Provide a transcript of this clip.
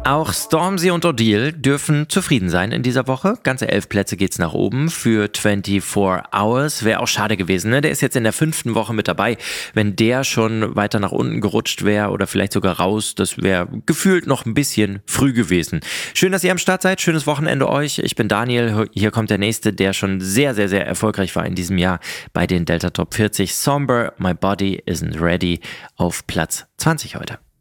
Auch Stormzy und Odile dürfen zufrieden sein in dieser Woche. Ganze 11 Plätze geht's nach oben für 24 Hours. Wäre auch schade gewesen, ne? Der ist jetzt in der 5. Woche mit dabei. Wenn der schon weiter nach unten gerutscht wäre oder vielleicht sogar raus, das wäre gefühlt noch ein bisschen früh gewesen. Schön, dass ihr am Start seid. Schönes Wochenende euch. Ich bin Daniel. Hier kommt der Nächste, der schon sehr, sehr, sehr erfolgreich war in diesem Jahr bei den Delta Top 40. Somber, My Body Isn't Ready auf Platz 20 heute.